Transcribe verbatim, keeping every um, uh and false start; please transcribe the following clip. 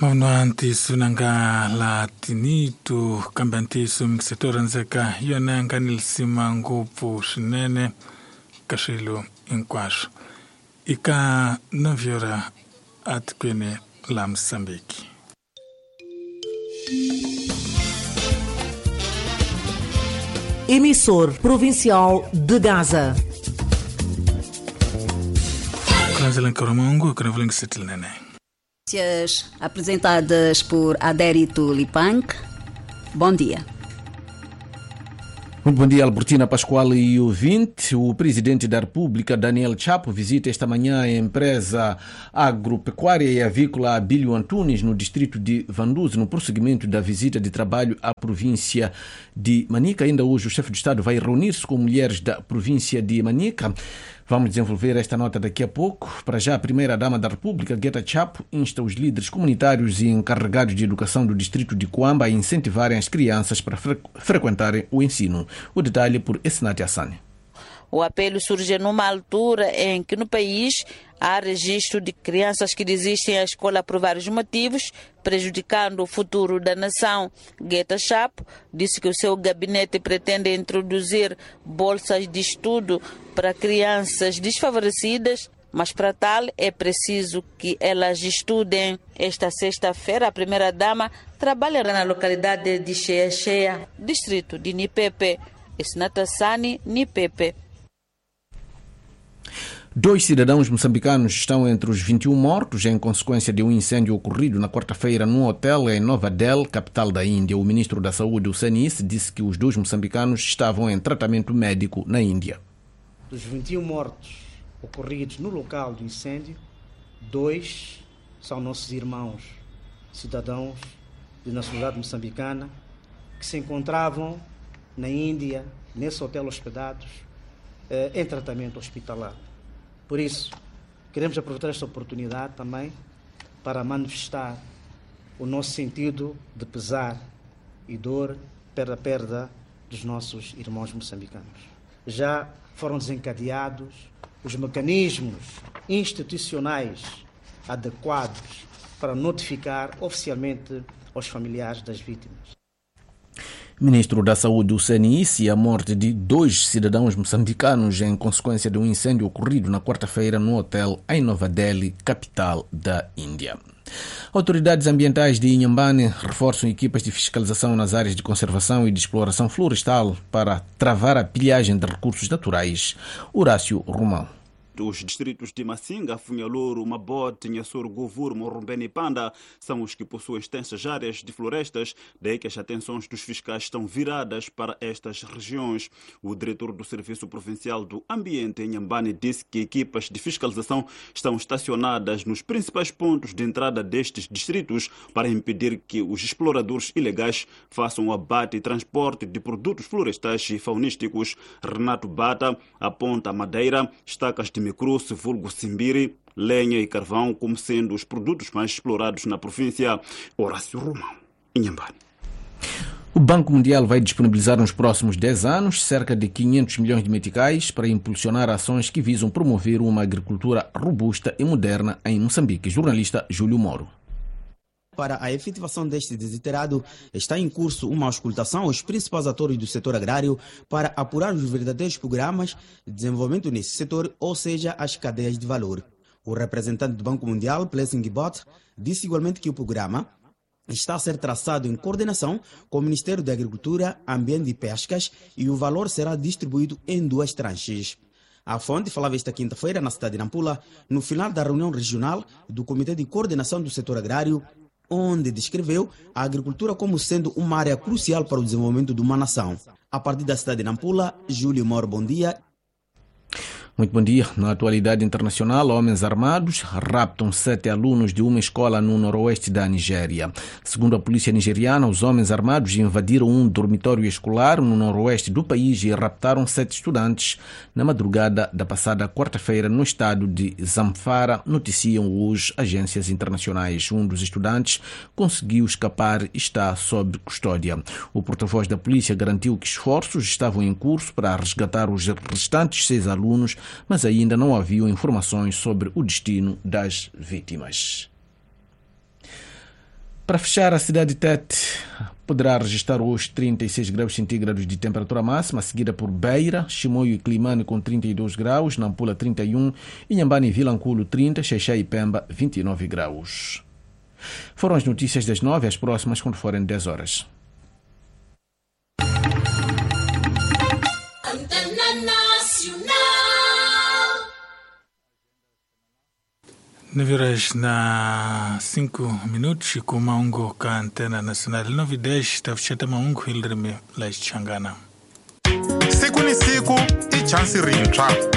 Maunoantisu nanga la tinitu kambantisu mkisetora nzeka yonanga nilisima ngupu shinene kashilu inkwashu ika novyora atkwene la Msambiki. Emissor provincial de Gaza. Kwanzela nkoromongo kuna vile ngisetil nene. Apresentadas por Adérito Lipanc. Bom dia. Muito bom dia, Albertina Pascoal e ouvinte. O presidente da República, Daniel Chapo, visita esta manhã a empresa agropecuária e avícola Abílio Antunes, no distrito de Vanduze, no prosseguimento da visita de trabalho à província de Manica. Ainda hoje o chefe de Estado vai reunir-se com mulheres da província de Manica. Vamos desenvolver esta nota daqui a pouco. Para já, a primeira-dama da República, Guetta Chapo, insta os líderes comunitários e encarregados de educação do distrito de Coamba a incentivarem as crianças para fre- frequentarem o ensino. O detalhe por Esnati Hassani. O apelo surge numa altura em que no país há registro de crianças que desistem da escola por vários motivos, prejudicando o futuro da nação. Guetta Chapo disse que o seu gabinete pretende introduzir bolsas de estudo para crianças desfavorecidas, mas para tal é preciso que elas estudem. Esta sexta-feira, a primeira-dama trabalhará na localidade de Cheia Cheia, distrito de Nipepe. Esnatassani, Nipepe. Dois cidadãos moçambicanos estão entre os vinte e um mortos em consequência de um incêndio ocorrido na quarta-feira num hotel em Nova Delhi, capital da Índia. O ministro da Saúde, o Sanis, disse que os dois moçambicanos estavam em tratamento médico na Índia. Dos vinte e um mortos ocorridos no local do incêndio, dois são nossos irmãos, cidadãos de nacionalidade moçambicana, que se encontravam na Índia, nesse hotel hospedados, eh, em tratamento hospitalar. Por isso, queremos aproveitar esta oportunidade também para manifestar o nosso sentido de pesar e dor pela perda dos nossos irmãos moçambicanos. Já foram desencadeados os mecanismos institucionais adequados para notificar oficialmente aos familiares das vítimas. Ministro da Saúde, o Sanis, e a morte de dois cidadãos moçambicanos em consequência de um incêndio ocorrido na quarta-feira no hotel em Nova Delhi, capital da Índia. Autoridades ambientais de Inhambane reforçam equipas de fiscalização nas áreas de conservação e de exploração florestal para travar a pilhagem de recursos naturais. Horácio Romão. Os distritos de Massinga, Funhalouro, Mabote, Nhassoro, Govur, Morrombene e Panda são os que possuem extensas áreas de florestas, daí que as atenções dos fiscais estão viradas para estas regiões. O diretor do Serviço Provincial do Ambiente em Inhambane disse que equipas de fiscalização estão estacionadas nos principais pontos de entrada destes distritos para impedir que os exploradores ilegais façam o abate e transporte de produtos florestais e faunísticos. Renato Bata aponta a madeira, estacas de micruz, vulgo simbiri, lenha e carvão como sendo os produtos mais explorados na província. Horácio Romão, Inhambane. O Banco Mundial vai disponibilizar nos próximos dez anos cerca de quinhentos milhões de meticais para impulsionar ações que visam promover uma agricultura robusta e moderna em Moçambique. Jornalista Júlio Moro. Para a efetivação deste desiderado, está em curso uma auscultação aos principais atores do setor agrário para apurar os verdadeiros programas de desenvolvimento nesse setor, ou seja, as cadeias de valor. O representante do Banco Mundial, Blessing Bott, disse igualmente que o programa está a ser traçado em coordenação com o Ministério da Agricultura, Ambiente e Pescas e o valor será distribuído em duas tranches. A fonte falava esta quinta-feira na cidade de Nampula, no final da reunião regional do Comitê de Coordenação do Setor Agrário, onde descreveu a agricultura como sendo uma área crucial para o desenvolvimento de uma nação. A partir da cidade de Nampula, Júlio Moro, bom dia. Muito bom dia. Na atualidade internacional, homens armados raptam sete alunos de uma escola no noroeste da Nigéria. Segundo a polícia nigeriana, os homens armados invadiram um dormitório escolar no noroeste do país e raptaram sete estudantes na madrugada da passada quarta-feira no estado de Zamfara, noticiam hoje agências internacionais. Um dos estudantes conseguiu escapar e está sob custódia. O porta-voz da polícia garantiu que esforços estavam em curso para resgatar os restantes seis alunos, mas ainda não haviam informações sobre o destino das vítimas. Para fechar, a cidade de Tete poderá registrar hoje trinta e seis graus centígrados de temperatura máxima, seguida por Beira, Chimoio e Climane com trinta e dois graus, Nampula trinta e um, Inhambane e Vilanculo trinta, Xexé e Pemba vinte e nove graus. Foram as notícias das nove, as próximas quando forem dez horas. nove horas na cinco minutos com Maungo com a Antena Nacional nove e dez tafishata Maungo Hilrime la Changana siku ni siku i chansi rintshwa